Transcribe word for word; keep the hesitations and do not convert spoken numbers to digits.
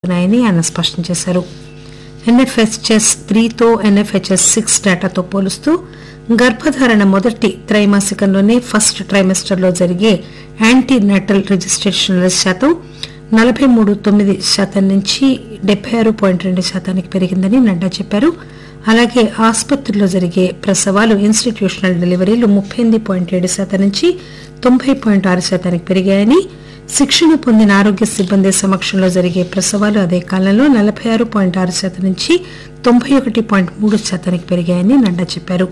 పెరుగుతున్నాయని ఆయన స్పష్టం చేశారు. ఎన్ఎఫ్హెచ్ఎస్ త్రీతో ఎన్ఎఫ్హెచ్ఎస్ సిక్స్ డేటాతో పోలుస్తూ గర్భధారణ మొదటి త్రైమాసికంలోనే ఫస్ట్ ట్రైమెస్టర్లో జరిగే యాంటీ నాటల్ రిజిస్ట్రేషన్ల శాతం నలభై మూడు తొమ్మిది శాతం నుంచి డెబ్బై ఆరు పాయింట్ రెండు శాతానికి పెరిగిందని నడ్డా చెప్పారు. అలాగే ఆసుపత్రుల్లో జరిగే ప్రసవాలు ఇన్స్టిట్యూషనల్ డెలివరీలు ముప్పై ఎనిమిది పాయింట్ ఏడు శాతం నుంచి తొంభై పాయింట్ ఆరు శాతానికి పెరిగాయని, శిక్షణ పొందిన ఆరోగ్య సిబ్బంది సమక్షంలో జరిగే ప్రసవాలు అదే కాలంలో నలభై ఆరు పాయింట్ ఆరు శాతం నుంచి తొంభై ఒకటి పాయింట్ మూడు శాతానికి పెరిగాయని నడ్డా చెప్పారు.